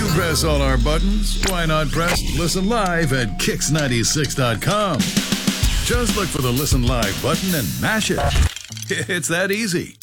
press all our buttons. Why not press Listen Live at Kix96.com? Just look for the Listen Live button and mash it. It's that easy.